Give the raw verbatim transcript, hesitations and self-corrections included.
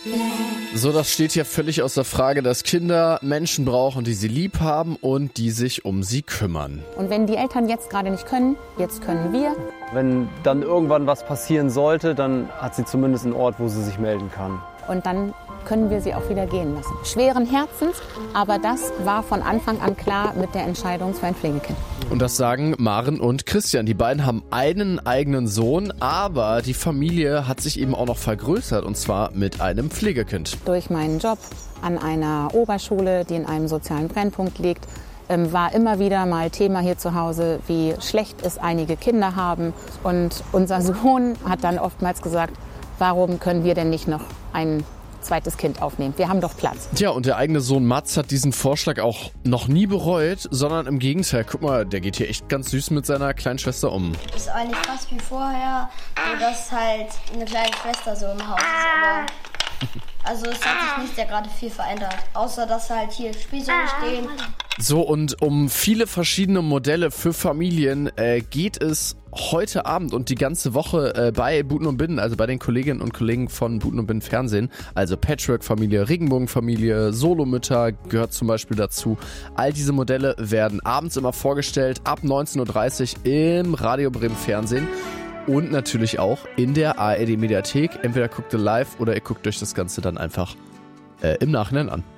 So, das steht ja völlig außer Frage, dass Kinder Menschen brauchen, die sie lieb haben und die sich um sie kümmern. Und wenn die Eltern jetzt gerade nicht können, jetzt können wir. Wenn dann irgendwann was passieren sollte, dann hat sie zumindest einen Ort, wo sie sich melden kann. Und dann können wir sie auch wieder gehen lassen. Schweren Herzens, aber das war von Anfang an klar mit der Entscheidung für ein Pflegekind. Und das sagen Maren und Christian. Die beiden haben einen eigenen Sohn, aber die Familie hat sich eben auch noch vergrößert, und zwar mit einem Pflegekind. Durch meinen Job an einer Oberschule, die in einem sozialen Brennpunkt liegt, war immer wieder mal Thema hier zu Hause, wie schlecht es einige Kinder haben. Und unser Sohn hat dann oftmals gesagt, warum können wir denn nicht noch ein zweites Kind aufnehmen? Wir haben doch Platz. Tja, und der eigene Sohn Mats hat diesen Vorschlag auch noch nie bereut, sondern im Gegenteil. Guck mal, der geht hier echt ganz süß mit seiner kleinen Schwester um. Das ist eigentlich fast wie vorher, nur dass halt eine kleine Schwester so im Haus ist. Aber also es hat sich nicht sehr gerade viel verändert, außer dass halt hier Spielzeuge stehen. So, und um viele verschiedene Modelle für Familien äh, geht es heute Abend und die ganze Woche äh, bei Buten und Binnen, also bei den Kolleginnen und Kollegen von Buten und Binnen Fernsehen. Also Patchwork-Familie, Regenbogen-Familie, Solomütter gehört zum Beispiel dazu. All diese Modelle werden abends immer vorgestellt, ab neunzehn Uhr dreißig im Radio Bremen Fernsehen. Und natürlich auch in der A R D Mediathek. Entweder guckt ihr live oder ihr guckt euch das Ganze dann einfach äh, im Nachhinein an.